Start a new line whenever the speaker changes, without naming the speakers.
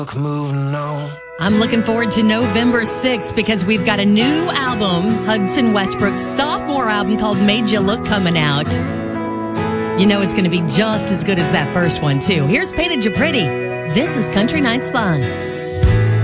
Moving on.
I'm looking forward to November 6th because we've got a new album, Hudson Westbrook's sophomore album called Made You Look, coming out. You know it's going to be just as good as that first one, too. Here's Painted You Pretty. This is Country Nights Live.